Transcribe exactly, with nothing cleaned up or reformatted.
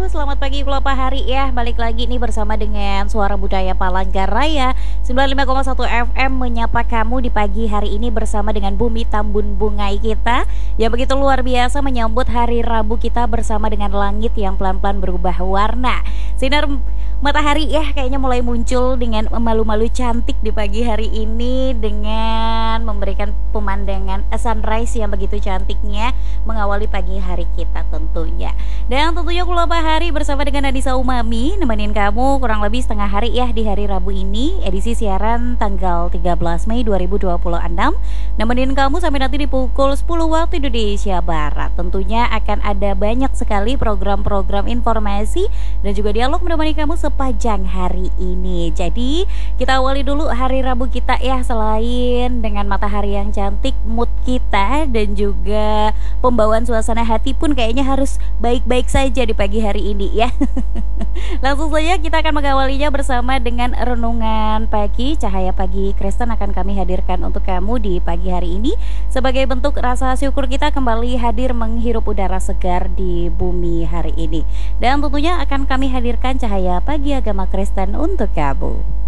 selamat pagi Kulapa Hari ya. Balik lagi nih bersama dengan Suara Budaya Palangkaraya sembilan puluh lima koma satu F M menyapa kamu di pagi hari ini bersama dengan Bumi Tambun Bungai kita yang begitu luar biasa menyambut hari Rabu kita bersama dengan langit yang pelan-pelan berubah warna. Sinar matahari ya kayaknya mulai muncul dengan malu-malu cantik di pagi hari ini dengan memberikan pemandangan sunrise yang begitu cantiknya mengawali pagi hari kita tentunya. Dan tentunya Kulapa Hari bersama dengan Nadisa Umami nemenin kamu kurang lebih setengah hari ya di hari Rabu ini, edisi siaran tanggal tiga belas Mei dua ribu dua puluh enam. Nemenin kamu sampai nanti di pukul sepuluh waktu Indonesia Barat. Tentunya akan ada banyak sekali program-program informasi dan juga dialog menemani kamu sepanjang hari ini. Jadi kita awali dulu hari Rabu kita ya, selain dengan matahari yang cantik, mood kita dan juga pembawaan suasana hati pun kayaknya harus baik-baik saja di pagi hari ini ya. Langsung saja kita akan mengawalinya bersama dengan renungan pagi. Cahaya Pagi Kristen akan kami hadirkan untuk kamu di pagi hari ini sebagai bentuk rasa syukur kita kembali hadir menghirup udara segar di bumi hari ini. Dan tentunya akan kami hadirkan Cahaya Pagi Agama Kristen untuk kamu.